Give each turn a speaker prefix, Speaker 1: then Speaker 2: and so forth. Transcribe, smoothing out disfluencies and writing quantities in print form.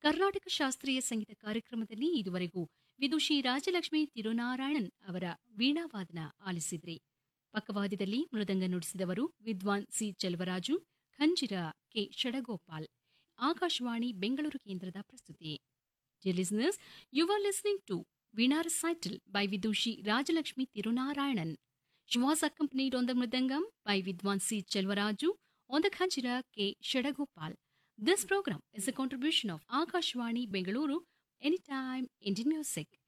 Speaker 1: ಕರ್ನಾಟಕ ಶಾಸ್ತ್ರೀಯ ಸಂಗೀತ ಕಾರ್ಯಕ್ರಮದಲ್ಲಿ ಇದುವರೆಗೂ ವಿದುಷಿ ರಾಜಲಕ್ಷ್ಮಿ ತಿರುನಾರಾಯಣನ್ ಅವರ ವೀಣಾವಾದನ ಆಲಿಸಿದ್ರಿ. ಪಕ್ಕವಾದ್ಯದಲ್ಲಿ ಮೃದಂಗ ನುಡಿಸಿದವರು ವಿದ್ವಾನ್ ಸಿ ಚೆಲುವರಾಜು, ಖಂಜಿರ ಕೆ ಷಡಗೋಪಾಲ್. ಆಕಾಶವಾಣಿ ಬೆಂಗಳೂರು ಕೇಂದ್ರದ ಪ್ರಸ್ತುತಿ. Dear listeners, you are listening to Veena Recital by Vidushi Rajalakshmi Tirunarayanan. She was accompanied on the mridangam by Vidwan C. Chelvaraju, on the khanjira K. Shadagopal. This program is a contribution of Akashwani Bengaluru, Anytime Indian Music.